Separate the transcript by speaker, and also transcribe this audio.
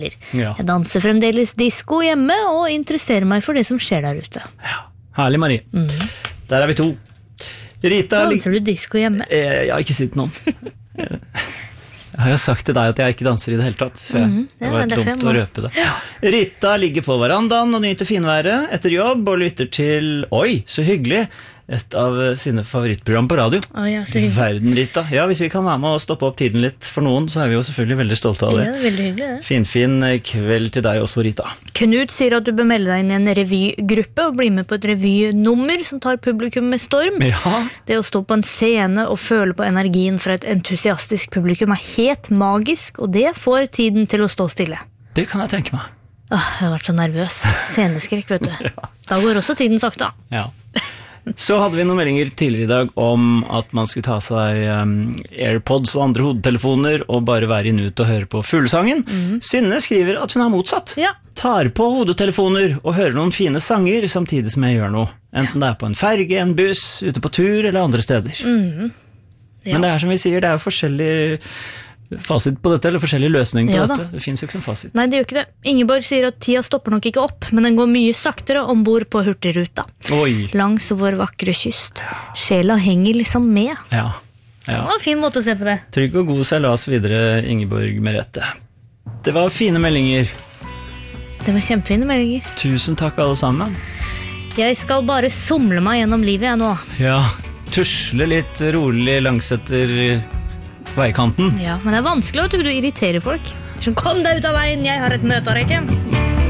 Speaker 1: Ja.
Speaker 2: Jeg danser fremdeles disco hjemme og interesserer meg for det som skjer der ute.
Speaker 1: Ja. Herlig, Marie. Der vi to. Rita
Speaker 2: Danser du disco hjemme?
Speaker 1: Jeg har ikke sett noen. Jeg har jo sagt til deg at jeg ikke danser i det hele tatt, så det var dumt å røpe det. Rita ligger på verandaen og nyter finværet etter jobb og lytter til, oi, så hyggelig, et av sine favorittprogram på radio.
Speaker 2: Ja, så hyggelig.
Speaker 1: Verden, Rita. Ja, hvis vi kan være med og stoppe opp tiden litt for noen, så er vi jo selvfølgelig veldig stolte av det.
Speaker 2: Ja, veldig hyggelig det.
Speaker 1: Fin kveld til deg også, Rita.
Speaker 2: Knut sier at du bør melde deg inn i en revygruppe og bli med på et revynummer som tar publikum med storm.
Speaker 1: Ja.
Speaker 2: Det å stå på en scene og føle på energien fra et entusiastisk publikum er helt magisk, og det får tiden til å stå stille.
Speaker 1: Det kan jeg tenke meg.
Speaker 2: Jeg har vært så nervøs. Sceneskrekk, vet du. Da går også tiden sakte.
Speaker 1: Ja. Så hadde vi noen meldinger tidligere i dag om at man skulle ta seg AirPods og andre hodetelefoner og bare være inne ut og høre på fuglesangen. Synne skriver at hun har motsatt.
Speaker 2: Ja.
Speaker 1: Tar på hodetelefoner og hører noen fine sanger samtidig som jeg gjør noe. Enten det er på en ferge, en buss, ute på tur eller andre steder.
Speaker 2: Ja.
Speaker 1: Men det er som vi sier, det er jo forskjellig fasit på dette, eller forskjellig løsning på
Speaker 2: Ja,
Speaker 1: dette.
Speaker 2: da.
Speaker 1: Det finnes jo ikke noen fasit.
Speaker 2: Nei, det gjør ikke det. Ingeborg sier at tida stopper nok ikke opp, men den går mye saktere ombord på Hurtigruta.
Speaker 1: Oi.
Speaker 2: Langs vår vakre kyst. Sjela henger liksom med.
Speaker 1: Ja.
Speaker 2: Det var en fin måte å se på det.
Speaker 1: Trygg og god seilas videre, Ingeborg Merete. Det var fine meldinger.
Speaker 2: Det var kjempefine meldinger.
Speaker 1: Tusen takk alle sammen.
Speaker 2: Jeg skal bare somle meg gjennom livet jeg nå.
Speaker 1: Ja, tusle litt rolig langs etter veikanten.
Speaker 2: Ja, men det er vanskelig at du irriterer folk. Så kom deg ut av veien, jeg har et møte å rekke.